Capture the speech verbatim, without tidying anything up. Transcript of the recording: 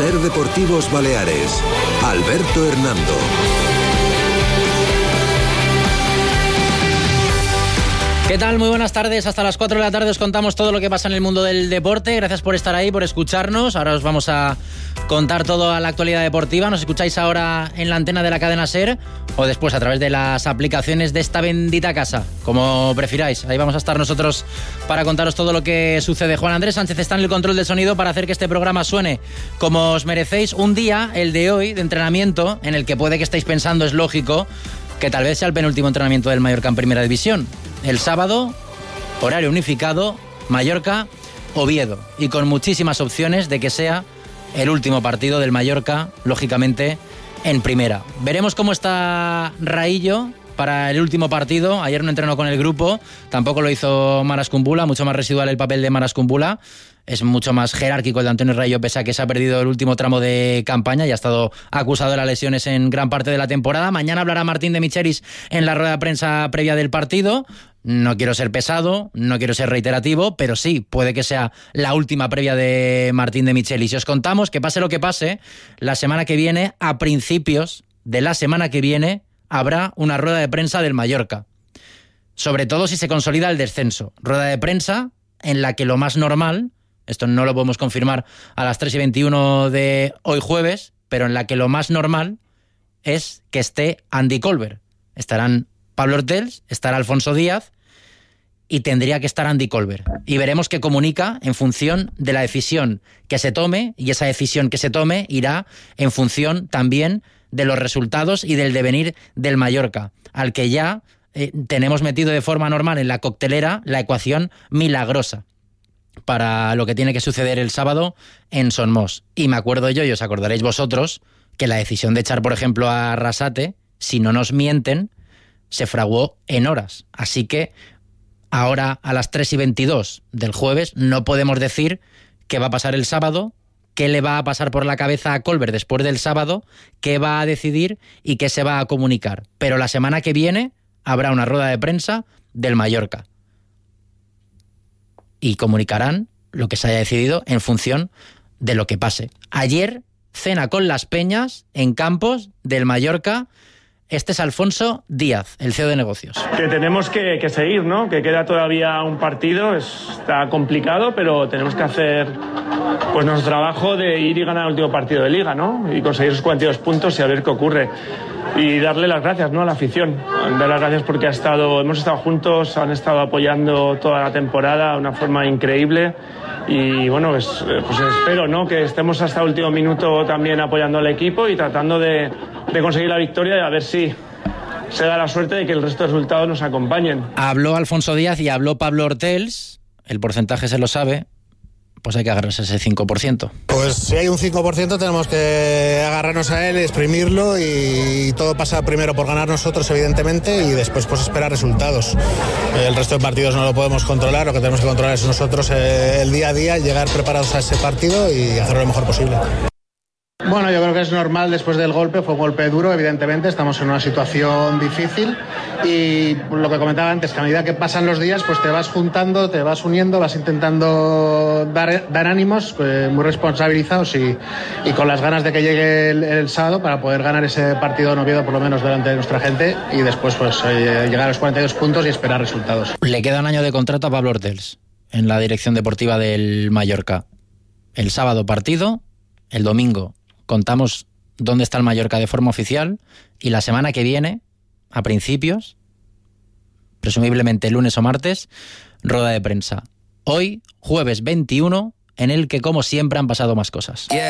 Ser Deportivos Baleares. Alberto Hernando. ¿Qué tal? Muy buenas tardes. Hasta las cuatro de la tarde os contamos todo lo que pasa en el mundo del deporte. Gracias por estar ahí, por escucharnos. Ahora os vamos a contar toda la actualidad deportiva. Nos escucháis ahora en la antena de la cadena SER o después a través de las aplicaciones de esta bendita casa, como prefiráis. Ahí vamos a estar nosotros para contaros todo lo que sucede. Juan Andrés Sánchez está en el control del sonido para hacer que este programa suene como os merecéis. Un día, el de hoy, de entrenamiento, en el que puede que estéis pensando, es lógico, que tal vez sea el penúltimo entrenamiento del Mallorca en Primera División. El sábado, horario unificado, Mallorca-Oviedo. Y con muchísimas opciones de que sea el último partido del Mallorca, lógicamente, en Primera. Veremos cómo está Raillo para el último partido. Ayer no entrenó con el grupo, tampoco lo hizo Maras Kumbula, mucho más residual el papel de Maras Kumbula. Es mucho más jerárquico el de Antonio Raillo, pese a que se ha perdido el último tramo de campaña y ha estado acusado de las lesiones en gran parte de la temporada. Mañana hablará Martín de Michelis en la rueda de prensa previa del partido. No quiero ser pesado, no quiero ser reiterativo, pero sí, puede que sea la última previa de Martín de Michelis. Y os contamos que pase lo que pase, la semana que viene, a principios de la semana que viene, habrá una rueda de prensa del Mallorca. Sobre todo si se consolida el descenso. Rueda de prensa en la que lo más normal, esto no lo podemos confirmar a las tres y veintiuno de hoy jueves, pero en la que lo más normal es que esté Andy Colbert. Estarán Pablo Ortells, estará Alfonso Díaz y tendría que estar Andy Colbert. Y veremos qué comunica en función de la decisión que se tome, y esa decisión que se tome irá en función también de los resultados y del devenir del Mallorca, al que ya eh, tenemos metido de forma normal en la coctelera la ecuación milagrosa para lo que tiene que suceder el sábado en Son Mos. Y me acuerdo yo, y os acordaréis vosotros, que la decisión de echar, por ejemplo, a Arrasate, si no nos mienten, se fraguó en horas. Así que ahora a las tres y veintidós del jueves no podemos decir qué va a pasar el sábado, qué le va a pasar por la cabeza a Colbert después del sábado, qué va a decidir y qué se va a comunicar. Pero la semana que viene habrá una rueda de prensa del Mallorca y comunicarán lo que se haya decidido en función de lo que pase. Ayer, cena con las Peñas en Campos del Mallorca. Este es Alfonso Díaz, el C E O de negocios. Que tenemos que, que seguir, ¿no? Que queda todavía un partido, está complicado, pero tenemos que hacer pues nuestro trabajo de ir y ganar el último partido de Liga, ¿no? Y conseguir esos cuarenta y dos puntos y a ver qué ocurre. Y darle las gracias, ¿no?, a la afición. Dar las gracias porque ha estado, hemos estado juntos, han estado apoyando toda la temporada de una forma increíble. Y bueno, pues, pues espero, ¿no?, que estemos hasta el último minuto también apoyando al equipo y tratando de, de conseguir la victoria y a ver si se da la suerte de que el resto de resultados nos acompañen. Habló Alfonso Díaz y habló Pablo Ortells, el porcentaje se lo sabe, pues hay que agarrarse a ese cinco por ciento. Pues si hay un cinco por ciento tenemos que agarrarnos a él, exprimirlo y todo pasa primero por ganar nosotros, evidentemente, y después pues esperar resultados. El resto de partidos no lo podemos controlar, lo que tenemos que controlar es nosotros eh, el día a día, llegar preparados a ese partido y hacerlo lo mejor posible. Bueno, yo creo que es normal después del golpe, fue un golpe duro, evidentemente, estamos en una situación difícil y lo que comentaba antes, que a medida que pasan los días, pues te vas juntando, te vas uniendo, vas intentando dar, dar ánimos, eh, muy responsabilizados y, y con las ganas de que llegue el, el sábado para poder ganar ese partido en Oviedo, por lo menos delante de nuestra gente, y después pues eh, llegar a los cuarenta y dos puntos y esperar resultados. Le queda un año de contrato a Pablo Ortells en la dirección deportiva del Mallorca. El sábado partido, el domingo contamos dónde está el Mallorca de forma oficial y la semana que viene, a principios, presumiblemente lunes o martes, rueda de prensa. Hoy, jueves veintiuno, en el que, como siempre, han pasado más cosas. Yeah.